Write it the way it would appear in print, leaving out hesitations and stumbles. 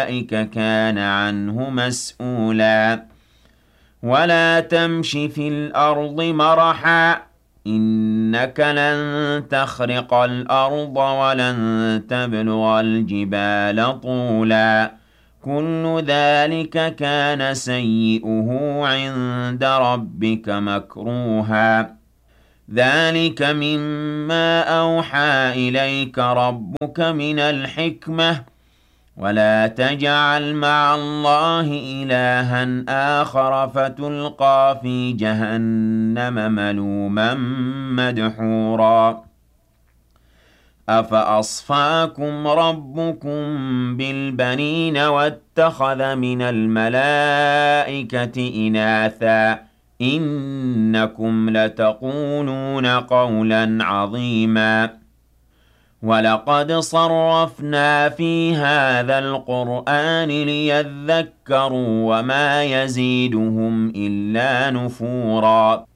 أُولَئِكَ كَانَ عَنْهُ مسؤولا وَلَا تَمْشِ فِي الْأَرْضِ مَرَحًا ۖ إِنَّكَ لَن تَخْرِقَ الْأَرْضَ وَلَن تَبْلُغَ الْجِبَالَ طُولًا كُلُّ ذَٰلِكَ كَانَ سَيِّئُهُ عِندَ رَبِّكَ مَكْرُوهًا ذَٰلِكَ مِمَّا أَوْحَىٰ إِلَيْكَ رَبُّكَ مِنَ الْحِكْمَةِ ۗ وَلَا تَجْعَلْ مَعَ اللَّهِ إِلَٰهًا آخَرَ فَتُلْقَىٰ فِي جَهَنَّمَ مَلُومًا مَّدْحُورًا أَفَأَصْفَاكُمْ رَبُّكُم بِالْبَنِينَ وَاتَّخَذَ مِنَ الْمَلَائِكَةِ إِنَاثًا ۚ إِنَّكُمْ لَتَقُولُونَ قَوْلًا عَظِيمًا وَلَقَدْ صَرَّفْنَا فِي هَٰذَا الْقُرْآنِ لِيَذَّكَّرُوا وَمَا يَزِيدُهُمْ إِلَّا نُفُورًا